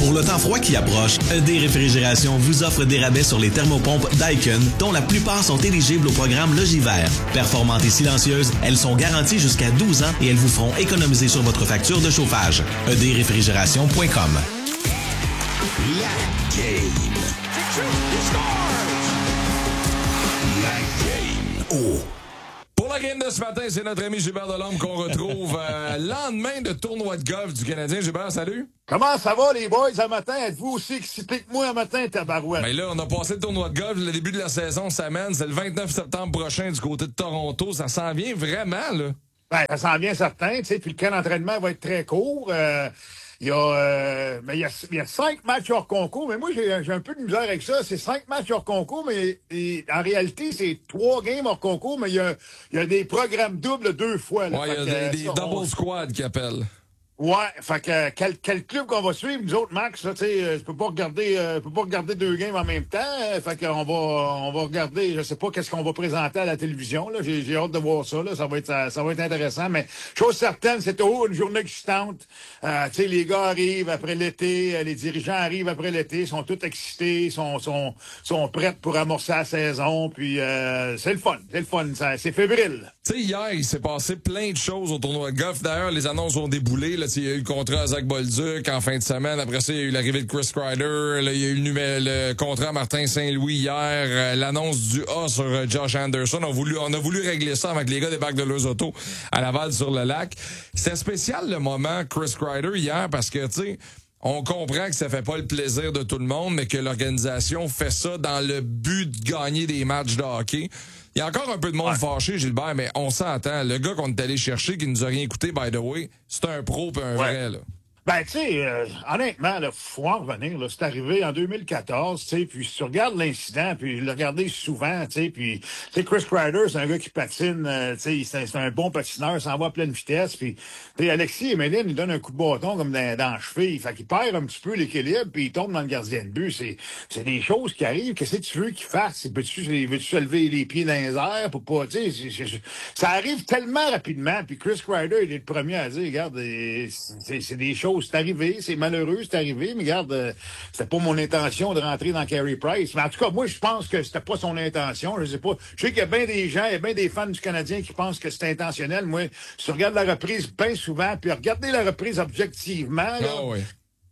Pour le temps froid qui approche, ED Réfrigération vous offre des rabais sur les thermopompes Daikin, dont la plupart sont éligibles au programme Logivert. Performantes et silencieuses, elles sont garanties jusqu'à 12 ans et elles vous feront économiser sur votre facture de chauffage. edréfrigération.com. La game. La game. Oh. Pour la game de ce matin, c'est notre ami Gilbert Delorme qu'on retrouve lendemain de tournoi de golf du Canadien. Gilbert, salut! Comment ça va, les boys, ce matin? Êtes-vous aussi excités que moi, un matin, tabarouette? Mais là, on a passé le tournoi de golf. Le début de la saison s'amène. C'est le 29 septembre prochain du côté de Toronto. Ça s'en vient vraiment, là. Ben, ça s'en vient certain, tu sais. Puis le camp d'entraînement va être très court. Il y a 5 matchs hors concours, mais moi, j'ai un peu de misère avec ça. C'est 5 matchs hors concours, mais en réalité, c'est 3 games hors concours, mais il y a des programmes doubles 2 fois. Là. Ouais, il y a des double squad qui appellent. Ouais, fait que quel club qu'on va suivre, nous autres, Max, là, tu sais, je peux pas regarder 2 games en même temps. Fait qu'on va regarder, je sais pas qu'est-ce qu'on va présenter à la télévision, là. J'ai hâte de voir ça, là. Ça va être intéressant, mais chose certaine, c'est toujours une journée excitante. Tu sais, les gars arrivent après l'été, les dirigeants arrivent après l'été, sont tous excités, sont prêts pour amorcer la saison, puis c'est le fun, c'est fébrile. Tu sais, hier, il s'est passé plein de choses au tournoi de golf. D'ailleurs, les annonces ont déboulé, là. Il y a eu le contrat à Zach Bolduc en fin de semaine. Après ça, il y a eu l'arrivée de Chris Kreider. Là, il y a eu le contrat à Martin Saint-Louis hier. L'annonce du A sur Josh Anderson. On a voulu régler ça avec les gars des bacs de leurs autos à Laval sur le lac. C'était spécial le moment Chris Kreider hier parce que, tu sais, on comprend que ça fait pas le plaisir de tout le monde, mais que l'organisation fait ça dans le but de gagner des matchs de hockey. Il y a encore un peu de monde fâché, Gilbert, mais on s'entend. Le gars qu'on est allé chercher, qui nous a rien coûté, by the way, c'est un pro pis un vrai, là. Ben, tu sais, honnêtement, il faut en revenir. Là, c'est arrivé en 2014, tu sais, puis si tu regardes l'incident, puis le regarder souvent, tu sais, puis tu sais, Chris Kreider, c'est un gars qui patine, tu sais, c'est un bon patineur, s'en va à pleine vitesse, puis tu sais, Alexis Emelin, il donne un coup de bâton comme dans la cheville, fait qu'il perd un petit peu l'équilibre, puis il tombe dans le gardien de but. C'est des choses qui arrivent. Qu'est-ce que tu veux qu'il fasse? Veux-tu se lever les pieds dans les airs pour pas, tu sais, ça arrive tellement rapidement, puis Chris Kreider, il est le premier à dire, regarde, c'est des choses. C'est arrivé, c'est malheureux, c'est arrivé, mais regarde, c'était pas mon intention de rentrer dans Carey Price. Mais en tout cas, moi, je pense que c'était pas son intention. Je sais pas. Je sais qu'il y a bien des gens, il y a bien des fans du Canadien qui pensent que c'est intentionnel. Moi, si tu regardes la reprise bien souvent, puis regardez la reprise objectivement, là. Ah oui.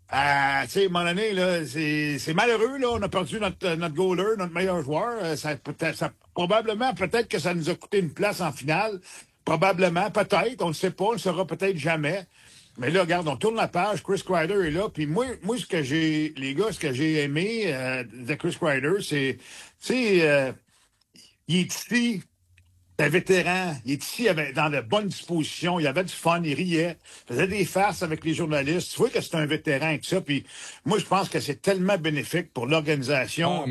Tu sais, à un moment donné, là, c'est malheureux, là. On a perdu notre goaler, notre meilleur joueur. Probablement, peut-être que ça nous a coûté une place en finale. Probablement, peut-être, on ne sait pas, on ne le saura peut-être jamais. Mais là, regarde, on tourne la page, Chris Kreider est là, puis moi, ce que j'ai aimé de Chris Kreider, c'est, tu sais, il est ici, c'est un vétéran, il est ici dans de bonnes dispositions, il avait du fun, il riait, faisait des farces avec les journalistes, tu vois que c'est un vétéran et tout ça, puis moi, je pense que c'est tellement bénéfique pour l'organisation.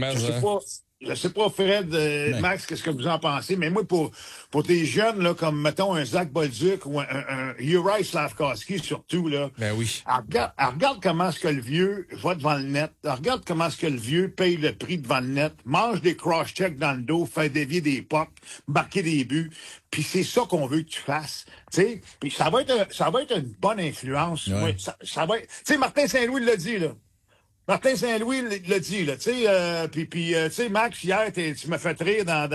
Je sais pas, Fred, Max, qu'est-ce que vous en pensez, mais moi, pour des jeunes, là, comme, mettons, un Zach Bolduc ou un Uri Slafkowski, surtout, là. Ben oui. Regarde comment est-ce que le vieux va devant le net. Regarde comment est-ce que le vieux paye le prix devant le net, mange des cross-checks dans le dos, fait dévier des pucks, marquer des buts. Puis c'est ça qu'on veut que tu fasses. Tu sais, puis ça va être une bonne influence. Ouais. Oui, ça va être, tu sais, Martin Saint-Louis l'a dit, là. Martin Saint-Louis l'a dit, là, tu sais, tu sais, Max, hier, tu m'as fait rire dans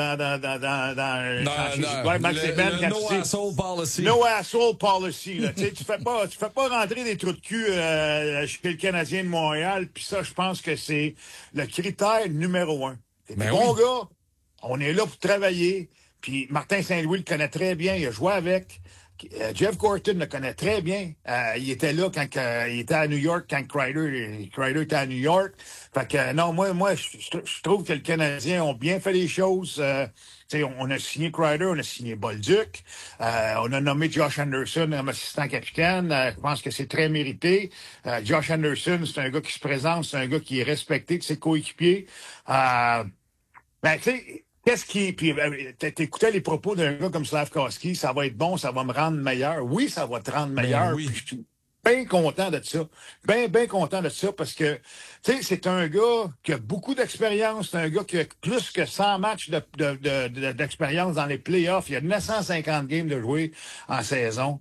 Max et Ben, le no asshole policy. No asshole policy, là, tu sais, tu fais pas rentrer des trous de cul chez le Canadien de Montréal, puis ça, je pense que c'est le critère numéro 1. T'es un bon gars, on est là pour travailler, puis Martin Saint-Louis le connaît très bien, il a joué avec. Jeff Gorton le connaît très bien. Il était là quand il était à New York, quand Kreider était à New York. Fait que non, moi, je trouve que les Canadiens ont bien fait les choses. On a signé Kreider, on a signé Bolduc, on a nommé Josh Anderson comme assistant capitaine. Je pense que c'est très mérité. Josh Anderson, c'est un gars qui se présente, c'est un gars qui est respecté de ses coéquipiers. Ben, tu sais. Puis t'écoutais les propos d'un gars comme Slafkowski, ça va être bon, ça va me rendre meilleur. Oui, ça va te rendre meilleur. Oui. Puis je suis bien content de ça. Bien content de ça parce que, tu sais, c'est un gars qui a beaucoup d'expérience. C'est un gars qui a plus que 100 matchs d'expérience dans les playoffs. Il y a 950 games de jouer en saison.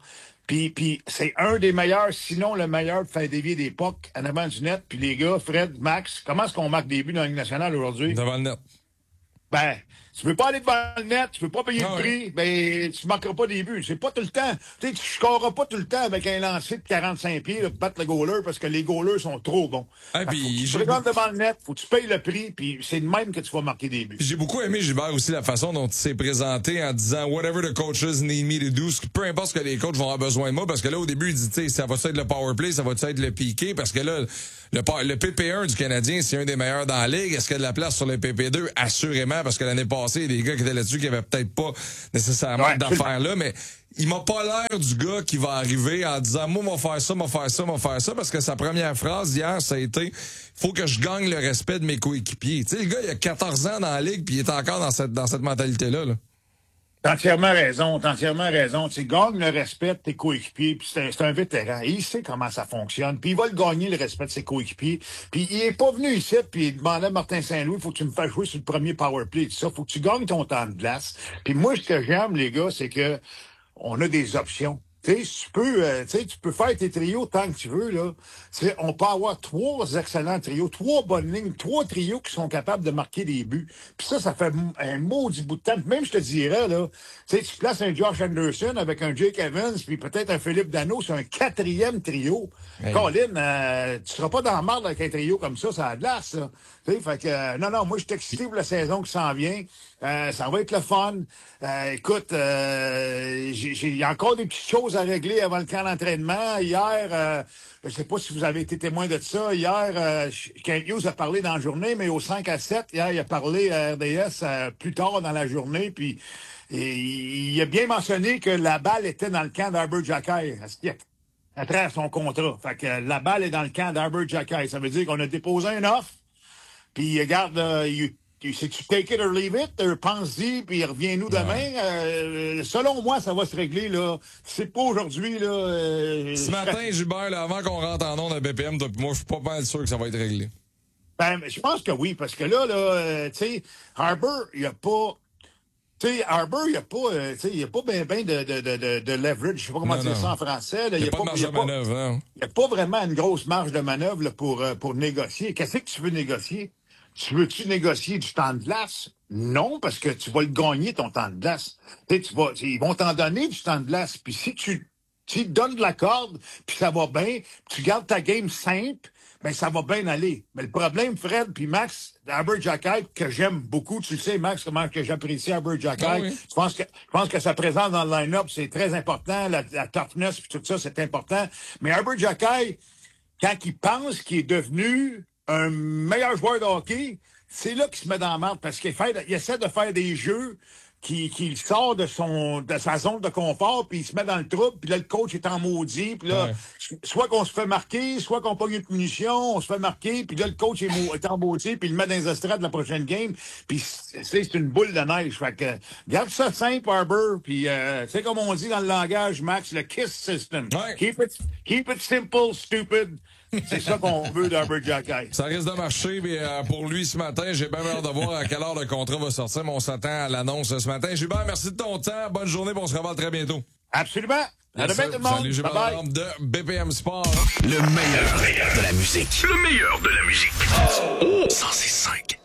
Puis c'est un des meilleurs, sinon le meilleur, pour faire dévier des pucks en avant du net. Puis les gars, Fred, Max, comment est-ce qu'on marque des buts dans la Ligue nationale aujourd'hui? Devant le net. Ben, tu veux pas aller devant le net, tu veux pas payer le prix, ben, tu marqueras pas des buts. C'est pas tout le temps. Tu sais, tu scoreras pas tout le temps avec un lancer de 45 pieds, là, pour battre le goaler, parce que les goalers sont trop bons. Ah, puis tu regardes devant le net, faut que tu payes le prix, puis c'est de même que tu vas marquer des buts. J'ai beaucoup aimé, Gilbert, aussi la façon dont il s'est présenté en disant « Whatever the coaches need me to do », peu importe ce que les coachs vont avoir besoin de moi, parce que là, au début, il dit, tu sais, ça va être le power play, ça va être le piqué, parce que là, le PP1 du Canadien, c'est un des meilleurs dans la ligue. Est-ce qu'il y a de la place sur le PP2? Assurément, parce que l'année passée, il y a des gars qui étaient là-dessus qui avaient peut-être pas nécessairement d'affaires là, mais il m'a pas l'air du gars qui va arriver en disant « Moi, m'en faire ça, m'en faire ça, m'en faire ça », parce que sa première phrase hier, ça a été « Faut que je gagne le respect de mes coéquipiers ». Tu sais, le gars, il a 14 ans dans la ligue, puis il est encore dans cette mentalité-là, là. T'as entièrement raison. Tu gagnes le respect de tes coéquipiers, puis c'est un vétéran. Il sait comment ça fonctionne, puis il va le gagner, le respect de ses coéquipiers. Puis il est pas venu ici, puis il demandait à Martin Saint-Louis, faut que tu me fasses jouer sur le premier power play, tout ça. Faut que tu gagnes ton temps de glace. Puis moi, ce que j'aime, les gars, c'est que on a des options. Tu sais, tu peux faire tes trios tant que tu veux, là. On peut avoir 3 excellents trios, 3 bonnes lignes, 3 trios qui sont capables de marquer des buts. Puis ça fait un maudit bout de temps. Même, je te dirais, là, tu sais, tu places un Josh Anderson avec un Jake Evans, puis peut-être un Philippe Danault sur un 4e trio. Hey. Colin, tu seras pas dans la marde avec un trio comme ça a de glace, ça. Tu sais, fait que, non, moi, je suis excité pour la saison qui s'en vient. Ça va être le fun. Écoute, il y a encore des petites choses à régler avant le camp d'entraînement. Hier, je sais pas si vous avez été témoin de ça. Hier, Kent Hughes a parlé dans la journée, mais au 5-7, hier, il a parlé à RDS plus tard dans la journée, puis il a bien mentionné que la balle était dans le camp d'Arbor Xhekaj à travers son contrat. Fait que la balle est dans le camp d'Arbor Xhekaj. Ça veut dire qu'on a déposé un offre, puis regarde, c'est tu take it or leave it, pense-y, puis reviens-nous demain. Selon moi, ça va se régler, là. C'est pas aujourd'hui, là. Ce matin, Gilbert, là, avant qu'on rentre en ondes à BPM, moi, je suis pas mal sûr que ça va être réglé. Ben, je pense que oui, parce que là, tu sais, Arbor, il n'y a pas... Tu sais, Arbor, il n'y a pas ben de leverage. Je sais pas comment dire ça en français. Il n'y a pas de marge de manœuvre, hein? Il n'y a pas vraiment une grosse marge de manœuvre là, pour négocier. Qu'est-ce que tu veux négocier? Tu négocier du temps de glace? Non, parce que tu vas le gagner, ton temps de glace. Ils vont t'en donner du temps de glace. Puis si tu donnes de la corde, puis ça va bien, tu gardes ta game simple, ben ça va bien aller. Mais le problème, Fred puis Max, Arbor Xhekaj, que j'aime beaucoup, tu le sais, Max, comment que j'apprécie Arbor Xhekaj. Ah oui. Je pense que sa présence dans le line-up, c'est très important. La toughness puis tout ça, c'est important. Mais Arbor Xhekaj, quand il pense qu'il est devenu un meilleur joueur de hockey, c'est là qu'il se met dans la merde parce qu'il essaie de faire des jeux qui sort de sa zone de confort, puis il se met dans le trouble, puis là, le coach est en maudit, puis là, soit qu'on se fait marquer, soit qu'on pogne une punition, on se fait marquer, puis là, le coach est en maudit, puis il le met dans les estrades de la prochaine game, puis c'est une boule de neige. Fait que, garde ça simple, Arbor, puis c'est comme on dit dans le langage, Max, le KISS system. Ouais. Keep it simple, stupid. C'est ça qu'on veut d'Arbor Xhekaj. Ça risque de marcher, mais pour lui ce matin, j'ai bien hâte de voir à quelle heure le contrat va sortir, mais on s'attend à l'annonce ce matin. Gilbert, merci de ton temps. Bonne journée, on se revoit très bientôt. Absolument. À demain tout le monde. Salut, Gilbert Bye bye. de BPM Sport. Le meilleur de la musique. Le meilleur de la musique. 106.5.